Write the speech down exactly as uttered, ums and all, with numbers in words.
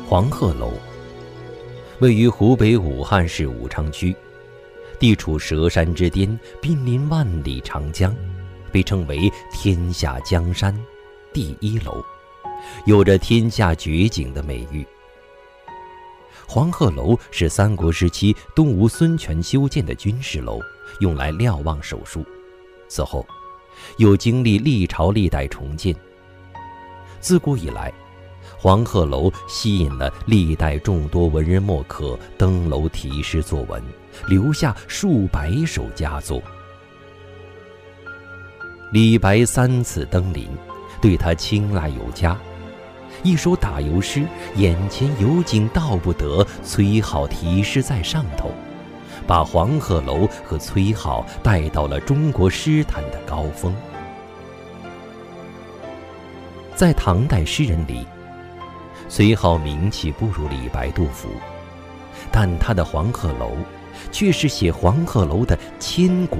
黄鹤楼位于湖北武汉市武昌区，地处蛇山之巅，濒临万里长江，被称为天下江山第一楼，有着天下绝景的美誉。黄鹤楼是三国时期东吴孙权修建的军事楼，用来瞭望守戍，此后又经历历朝历代重建。自古以来，黄鹤楼吸引了历代众多文人墨客登楼题诗作文，留下数百首佳作。李白三次登临，对他青睐有加。一首打油诗，眼前有景道不得，崔颢题诗在上头，把黄鹤楼和崔颢带到了中国诗坛的高峰。在唐代诗人里，崔颢名气不如李白、杜甫，但他的黄鹤楼却是写黄鹤楼的千古